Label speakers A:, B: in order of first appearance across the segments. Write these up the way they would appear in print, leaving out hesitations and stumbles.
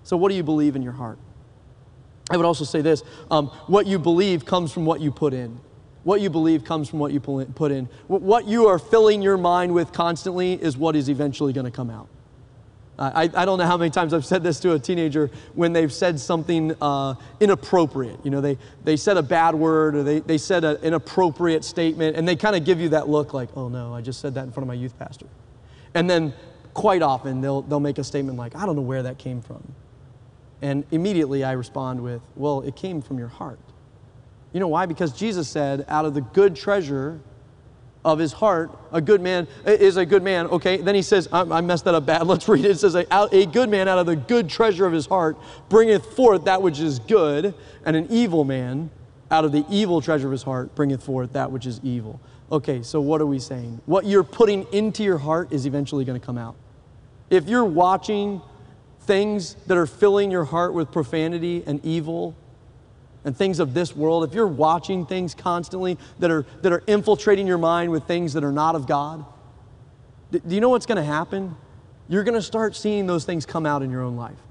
A: So what do you believe in your heart? I would also say this, what you believe comes from what you put in. What you believe comes from what you put in. What you are filling your mind with constantly is what is eventually going to come out. I don't know how many times I've said this to a teenager when they've said something inappropriate. You know, they said a bad word, or they said an inappropriate statement, and they kind of give you that look like, oh no, I just said that in front of my youth pastor. And then quite often they'll make a statement like, I don't know where that came from. And immediately I respond with, well, it came from your heart. You know why? Because Jesus said, out of the good treasure of his heart, a good man is a good man. Okay, then he says, I messed that up bad. Let's read it. It says, a good man out of the good treasure of his heart bringeth forth that which is good, and an evil man out of the evil treasure of his heart bringeth forth that which is evil. Okay, so what are we saying? What you're putting into your heart is eventually going to come out. If you're watching things that are filling your heart with profanity and evil and things of this world, if you're watching things constantly that are infiltrating your mind with things that are not of God, do you know what's going to happen? You're going to start seeing those things come out in your own life.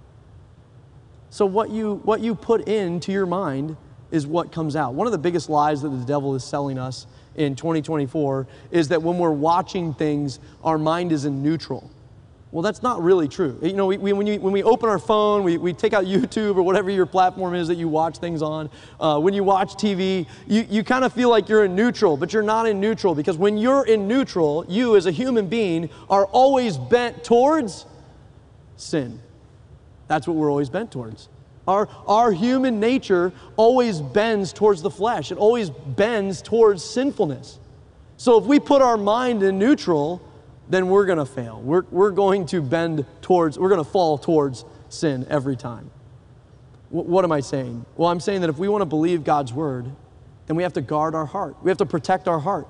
A: So what you put into your mind is what comes out. One of the biggest lies that the devil is selling us in 2024 is that when we're watching things, our mind is in neutral. Well, that's not really true. You know, when we open our phone, we take out YouTube or whatever your platform is that you watch things on. When you watch TV, you kind of feel like you're in neutral, but you're not in neutral, because when you're in neutral, you as a human being are always bent towards sin. That's what we're always bent towards. Our human nature always bends towards the flesh. It always bends towards sinfulness. So if we put our mind in neutral, then we're going to fail. We're going to we're going to fall towards sin every time. What am I saying? Well, I'm saying that if we want to believe God's word, then we have to guard our heart. We have to protect our heart.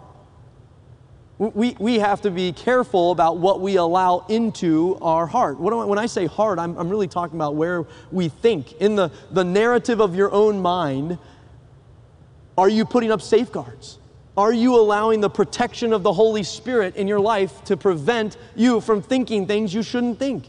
A: We have to be careful about what we allow into our heart. When I say heart, I'm really talking about where we think. In the narrative of your own mind, are you putting up safeguards? Are you allowing the protection of the Holy Spirit in your life to prevent you from thinking things you shouldn't think?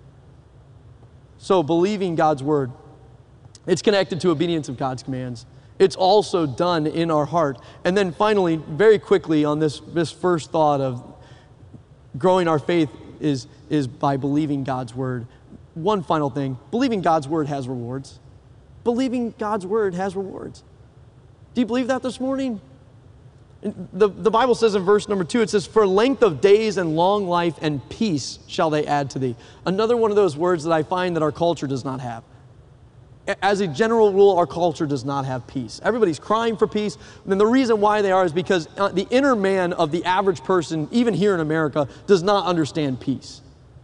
A: So believing God's word, it's connected to obedience of God's commands. It's also done in our heart. And then finally, very quickly on this first thought of growing our faith is by believing God's word. One final thing, believing God's word has rewards. Believing God's word has rewards. Do you believe that this morning? The Bible says in verse number 2, it says, for length of days and long life and peace shall they add to thee. Another one of those words that I find that our culture does not have. As a general rule, our culture does not have peace. Everybody's crying for peace. And the reason why they are is because the inner man of the average person, even here in America, does not understand peace.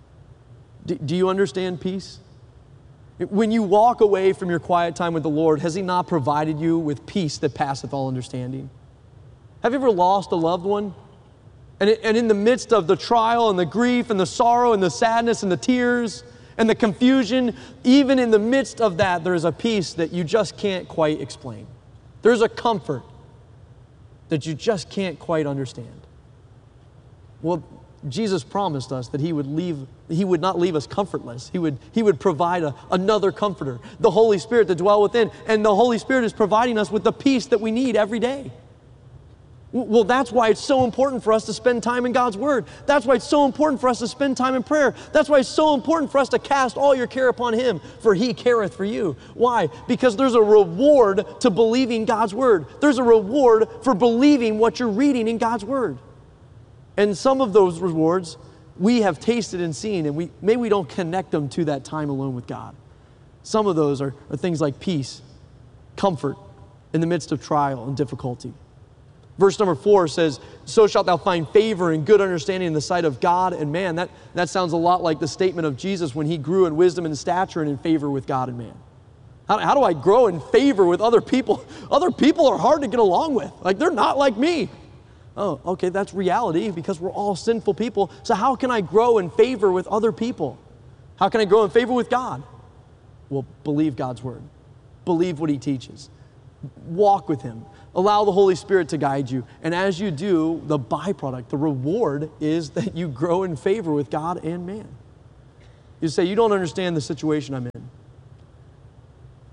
A: Do you understand peace? When you walk away from your quiet time with the Lord, has He not provided you with peace that passeth all understanding? Have you ever lost a loved one? And in the midst of the trial and the grief and the sorrow and the sadness and the tears and the confusion, even in the midst of that, there is a peace that you just can't quite explain. There's a comfort that you just can't quite understand. Well, Jesus promised us that He would not leave us comfortless. He would provide another comforter, the Holy Spirit to dwell within. And the Holy Spirit is providing us with the peace that we need every day. Well, that's why it's so important for us to spend time in God's Word. That's why it's so important for us to spend time in prayer. That's why it's so important for us to cast all your care upon Him, for He careth for you. Why? Because there's a reward to believing God's Word. There's a reward for believing what you're reading in God's Word. And some of those rewards we have tasted and seen, and maybe we don't connect them to that time alone with God. Some of those are things like peace, comfort in the midst of trial and difficulty. Verse number 4 says, so shalt thou find favor and good understanding in the sight of God and man. That sounds a lot like the statement of Jesus when He grew in wisdom and stature and in favor with God and man. How do I grow in favor with other people? Other people are hard to get along with. Like, they're not like me. Oh, okay, that's reality because we're all sinful people. So how can I grow in favor with other people? How can I grow in favor with God? Well, believe God's Word. Believe what He teaches. Walk with Him. Allow the Holy Spirit to guide you. And as you do, the byproduct, the reward is that you grow in favor with God and man. You say, you don't understand the situation I'm in.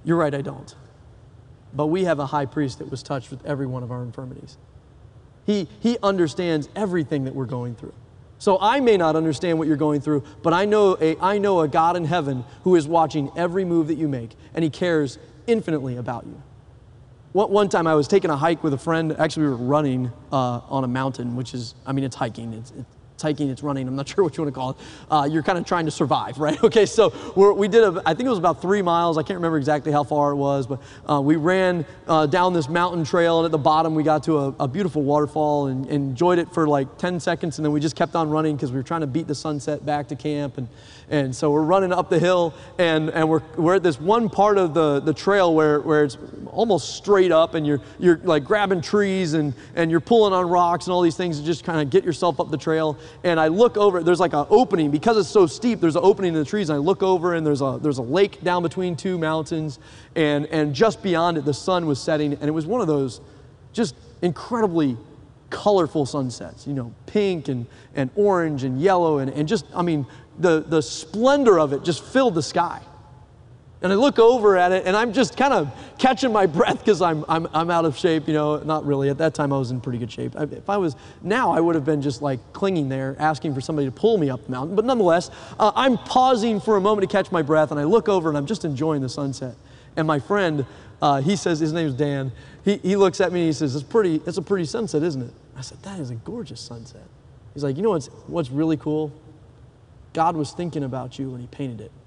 A: You're right, I don't. But we have a high priest that was touched with every one of our infirmities. He understands everything that we're going through. So I may not understand what you're going through, but I know a God in heaven who is watching every move that you make, and He cares infinitely about you. One time I was taking a hike with a friend. Actually, we were running on a mountain, which is, it's hiking. It's hiking, it's running. I'm not sure what you want to call it. You're kind of trying to survive, right? Okay, so we did, I think it was about 3 miles. I can't remember exactly how far it was, but we ran down this mountain trail, and at the bottom we got to a beautiful waterfall and enjoyed it for like 10 seconds, and then we just kept on running because we were trying to beat the sunset back to camp. And so we're running up the hill, and we're at this one part of the trail where it's almost straight up, and you're like grabbing trees and you're pulling on rocks and all these things to just kind of get yourself up the trail. And I look over, there's like an opening, because it's so steep, there's an opening in the trees, and I look over, and there's a lake down between 2 mountains, and just beyond it, the sun was setting, and it was one of those just incredibly colorful sunsets, pink and orange and yellow, and just, the splendor of it just filled the sky. And I look over at it, and I'm just kind of catching my breath because I'm out of shape, not really. At that time, I was in pretty good shape. If I was now, I would have been just like clinging there, asking for somebody to pull me up the mountain. But nonetheless, I'm pausing for a moment to catch my breath, and I look over, and I'm just enjoying the sunset. And my friend, he says, his name is Dan, he looks at me, and he says, it's a pretty sunset, isn't it? I said, that is a gorgeous sunset. He's like, what's really cool? God was thinking about you when He painted it.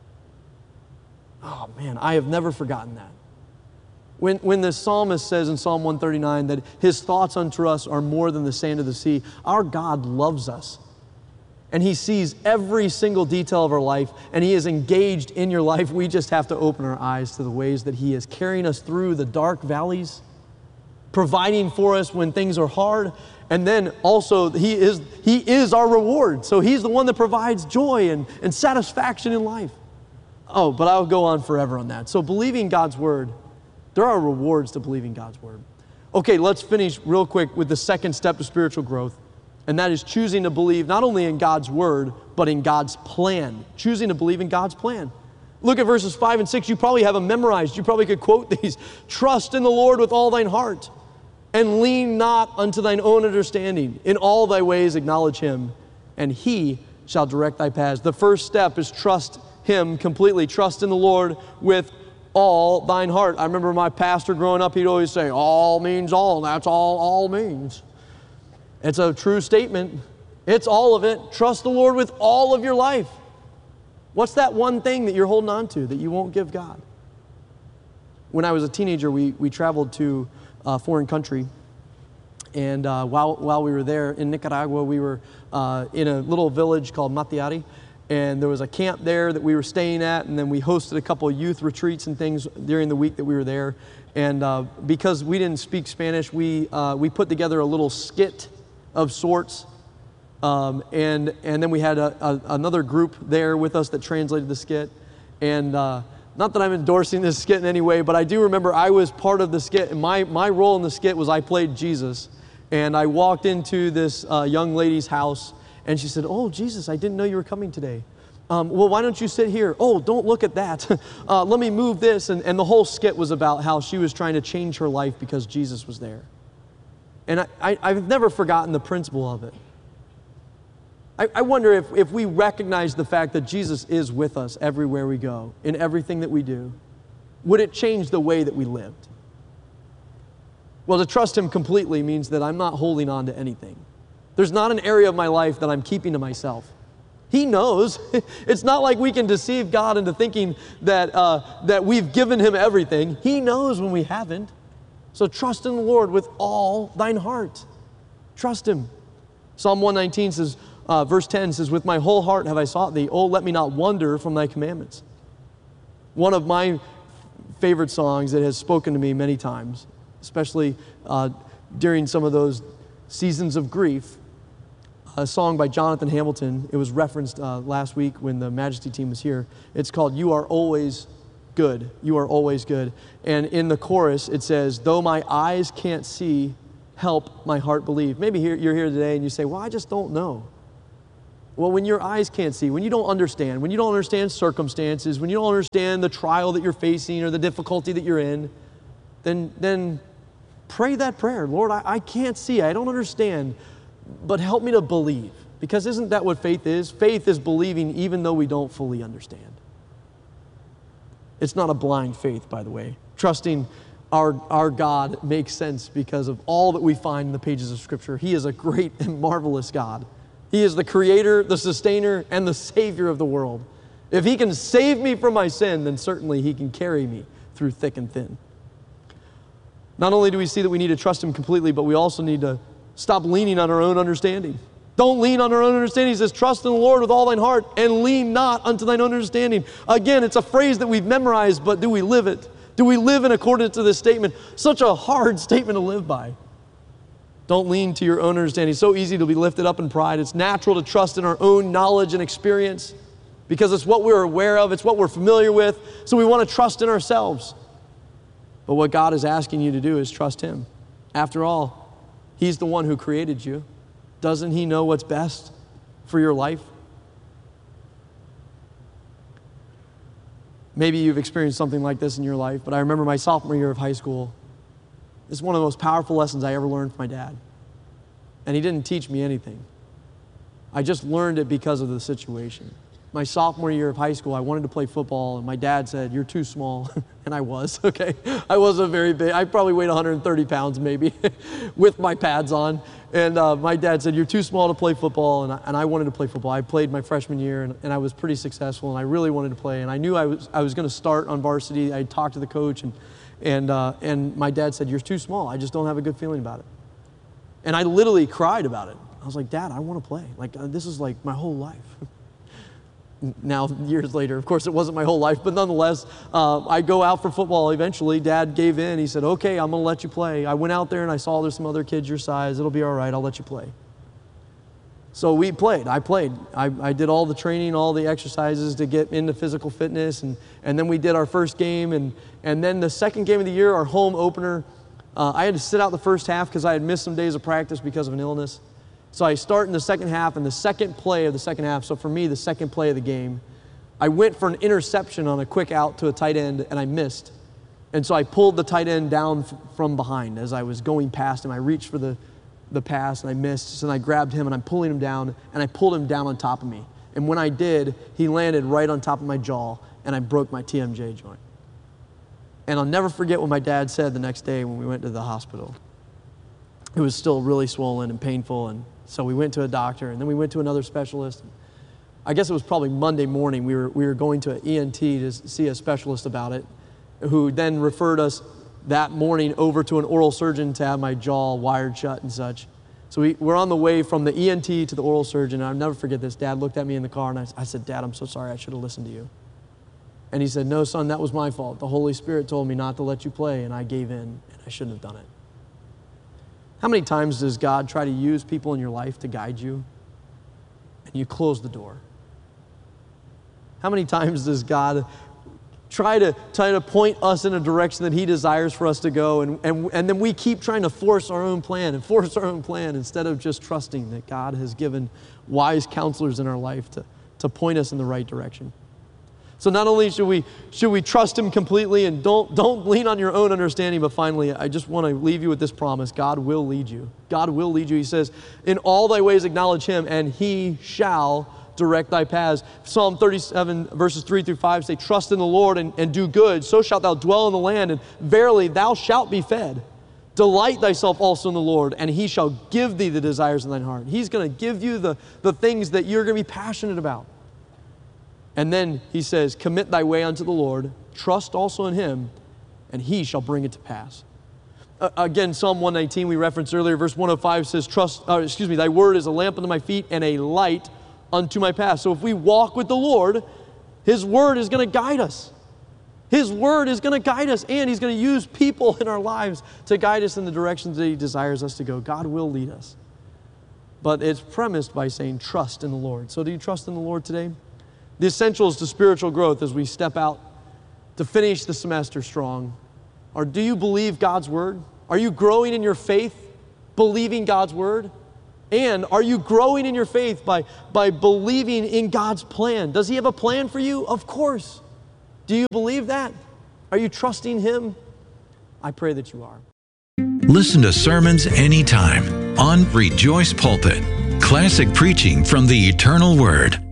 A: Oh man, I have never forgotten that. When the psalmist says in Psalm 139 that His thoughts unto us are more than the sand of the sea, our God loves us. And He sees every single detail of our life, and He is engaged in your life. We just have to open our eyes to the ways that He is carrying us through the dark valleys, providing for us when things are hard, and then also He is our reward. So He's the one that provides joy and satisfaction in life. Oh, but I'll go on forever on that. So believing God's Word, there are rewards to believing God's Word. Okay, let's finish real quick with the second step to spiritual growth, and that is choosing to believe not only in God's Word, but in God's plan. Choosing to believe in God's plan. Look at verses 5 and 6. You probably have them memorized. You probably could quote these. Trust in the Lord with all thine heart, and lean not unto thine own understanding. In all thy ways acknowledge Him, and He shall direct thy paths. The first step is trust Him completely. Trust in the Lord with all thine heart. I remember my pastor growing up, he'd always say, all means all. That's all means. It's a true statement. It's all of it. Trust the Lord with all of your life. What's that one thing that you're holding on to that you won't give God? When I was a teenager, we traveled to a foreign country. And while we were there in Nicaragua, we were in a little village called Matiari. And there was a camp there that we were staying at, and then we hosted a couple of youth retreats and things during the week that we were there. And because we didn't speak Spanish, we put together a little skit of sorts. And then we had another group there with us that translated the skit. And not that I'm endorsing this skit in any way, but I do remember I was part of the skit, and my role in the skit was I played Jesus. And I walked into this young lady's house, and she said, oh, Jesus, I didn't know you were coming today. Well, why don't you sit here? Oh, don't look at that. Let me move this. And the whole skit was about how she was trying to change her life because Jesus was there. And I've never forgotten the principle of it. I wonder if we recognize the fact that Jesus is with us everywhere we go, in everything that we do, would it change the way that we lived? Well, to trust Him completely means that I'm not holding on to anything. There's not an area of my life that I'm keeping to myself. He knows. It's not like we can deceive God into thinking that we've given Him everything. He knows when we haven't. So trust in the Lord with all thine heart. Trust Him. Psalm 119 says, verse 10 says, with my whole heart have I sought Thee. Oh, let me not wander from Thy commandments. One of my favorite songs that has spoken to me many times, especially during some of those seasons of grief, a song by Jonathan Hamilton. It was referenced last week when the Majesty team was here. It's called You Are Always Good. You Are Always Good. And in the chorus it says, though my eyes can't see, help my heart believe. Maybe you're here today and you say, well, I just don't know. Well, when your eyes can't see, when you don't understand circumstances, when you don't understand the trial that you're facing or the difficulty that you're in, then pray that prayer. Lord, I can't see, I don't understand, but help me to believe. Because isn't that what faith is? Faith is believing even though we don't fully understand. It's not a blind faith, by the way. Trusting our God makes sense because of all that we find in the pages of Scripture. He is a great and marvelous God. He is the creator, the sustainer, and the savior of the world. If he can save me from my sin, then certainly he can carry me through thick and thin. Not only do we see that we need to trust him completely, but we also need to stop leaning on our own understanding. Don't lean on our own understanding. He says, trust in the Lord with all thine heart and lean not unto thine own understanding. Again, it's a phrase that we've memorized, but do we live it? Do we live in accordance to this statement? Such a hard statement to live by. Don't lean to your own understanding. It's so easy to be lifted up in pride. It's natural to trust in our own knowledge and experience because it's what we're aware of. It's what we're familiar with. So we want to trust in ourselves. But what God is asking you to do is trust him. After all, he's the one who created you. Doesn't he know what's best for your life? Maybe you've experienced something like this in your life, but I remember my sophomore year of high school. This is one of the most powerful lessons I ever learned from my dad. And he didn't teach me anything. I just learned it because of the situation. My sophomore year of high school, I wanted to play football, and my dad said, you're too small. And I was, okay? I wasn't very big. I probably weighed 130 pounds maybe with my pads on. And my dad said, you're too small to play football, and I wanted to play football. I played my freshman year, and I was pretty successful, and I really wanted to play. And I knew I was going to start on varsity. I talked to the coach, and my dad said, you're too small. I just don't have a good feeling about it. And I literally cried about it. I was like, Dad, I want to play. Like, this is like my whole life. Now, years later, of course, it wasn't my whole life, but nonetheless, I go out for football eventually. Dad gave in. He said, okay, I'm going to let you play. I went out there and I saw there's some other kids your size. It'll be all right. I'll let you play. So we played. I played. I did all the training, all the exercises to get into physical fitness, and then we did our first game, and then the second game of the year, our home opener, I had to sit out the first half because I had missed some days of practice because of an illness. So I start in the second half, and the second play of the second half, so for me, the second play of the game, I went for an interception on a quick out to a tight end, and I missed. And so I pulled the tight end down from behind as I was going past him. I reached for the pass, and I missed. So then I grabbed him, and I'm pulling him down, and I pulled him down on top of me. And when I did, he landed right on top of my jaw, and I broke my TMJ joint. And I'll never forget what my dad said the next day when we went to the hospital. It was still really swollen and painful, and so we went to a doctor, and then we went to another specialist. I guess it was probably Monday morning. We were going to an ENT to see a specialist about it, who then referred us that morning over to an oral surgeon to have my jaw wired shut and such. So we're on the way from the ENT to the oral surgeon, and I'll never forget this. Dad looked at me in the car, and I said, Dad, I'm so sorry. I should have listened to you. And he said, no, son, that was my fault. The Holy Spirit told me not to let you play, and I gave in, and I shouldn't have done it. How many times does God try to use people in your life to guide you, and you close the door? How many times does God try to point us in a direction that he desires for us to go, and then we keep trying to force our own plan instead of just trusting that God has given wise counselors in our life to point us in the right direction? So not only should we trust him completely and don't lean on your own understanding, but finally, I just want to leave you with this promise. God will lead you. God will lead you. He says, in all thy ways acknowledge him, and he shall direct thy paths. Psalm 37, verses 3 through 5 say, trust in the Lord and do good. So shalt thou dwell in the land, and verily thou shalt be fed. Delight thyself also in the Lord, and he shall give thee the desires of thine heart. He's going to give you the things that you're going to be passionate about. And then he says, commit thy way unto the Lord, trust also in him, and he shall bring it to pass. Again, Psalm 119 we referenced earlier, verse 105 says, thy word is a lamp unto my feet and a light unto my path. So if we walk with the Lord, his word is going to guide us. His word is going to guide us, and he's going to use people in our lives to guide us in the directions that he desires us to go. God will lead us. But it's premised by saying, trust in the Lord. So do you trust in the Lord today? The essentials to spiritual growth as we step out to finish the semester strong are, do you believe God's word? Are you growing in your faith, believing God's word? And are you growing in your faith by believing in God's plan? Does He have a plan for you? Of course. Do you believe that? Are you trusting Him? I pray that you are.
B: Listen to sermons anytime on Rejoice Pulpit. Classic preaching from the eternal Word.